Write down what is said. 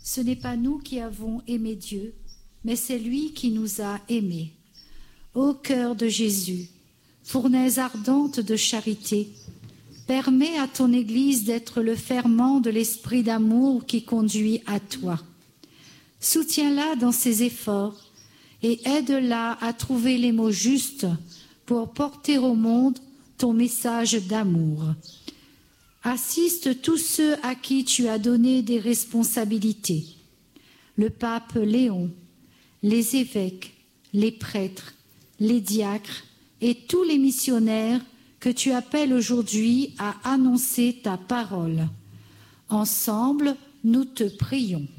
Ce n'est pas nous qui avons aimé Dieu, mais c'est lui qui nous a aimés. Ô cœur de Jésus, fournaise ardente de charité, permets à ton Église d'être le ferment de l'esprit d'amour qui conduit à toi. Soutiens-la dans ses efforts et aide-la à trouver les mots justes pour porter au monde ton message d'amour. Assiste tous ceux à qui tu as donné des responsabilités. Le pape Léon, les évêques, les prêtres, les diacres et tous les missionnaires que tu appelles aujourd'hui à annoncer ta parole. Ensemble, nous te prions.